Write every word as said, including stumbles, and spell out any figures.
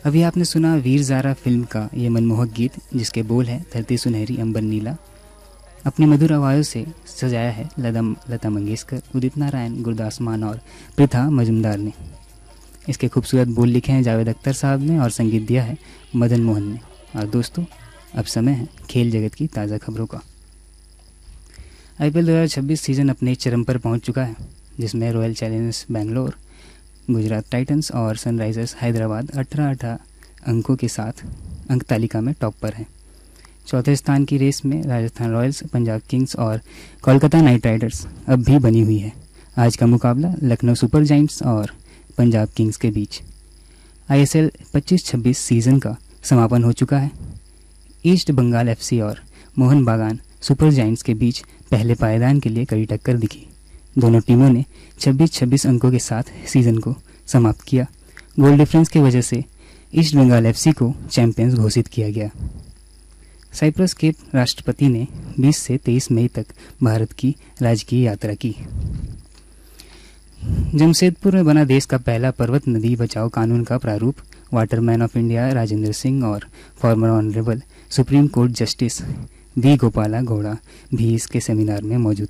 अभी आपने सुना वीर ज़ारा फिल्म का ये मनमोहक गीत, जिसके बोल है धरती सुनहरी अंबर नीला। अपनी मधुर आवाज़ों से सजाया है लता लता मंगेशकर, उदित नारायण, गुरदास मान और पृथा मजुमदार ने। इसके खूबसूरत बोल लिखे हैं जावेद अख्तर साहब ने और संगीत दिया है मदन मोहन ने। और दोस्तों, अब समय है खेल जगत की ताज़ा खबरों का। आईपीएल दो हज़ार छब्बीस सीज़न अपने चरम पर पहुंच चुका है, जिसमें royal Challengers Bangalore, Gujarat Titans और सनराइजर्स हैदराबाद अठारह अठारह अंकों के साथ अंक तालिका में टॉप पर हैं। चौथे स्थान की रेस में राजस्थान रॉयल्स, पंजाब किंग्स और कोलकाता नाइट राइडर्स अब भी बनी हुई है। आज का मुकाबला लखनऊ सुपर जायंट्स और पंजाब किंग्स के बीच। आईएसएल पच्चीस छब्बीस सीज़न का समापन हो चुका है। ईस्ट बंगाल एफसी और मोहन बागान सुपर जायंट्स के बीच पहले पायदान के लिए कड़ी टक्कर दिखी। दोनों टीमों ने छब्बीस छब्बीस अंकों के साथ सीज़न को समाप्त किया। गोल डिफरेंस की वजह से ईस्ट बंगाल एफसी को चैंपियंस घोषित किया गया। साइप्रस के राष्ट्रपति ने बीस से तेईस मई तक भारत की राजकीय यात्रा की। जमशेदपुर में बना देश का पहला पर्वत नदी बचाओ कानून का प्रारूप। Waterman of India Rajendra Singh और farmer honourable supreme court justice V Gopala Gowda भी इसके सेमिनार में मौजूद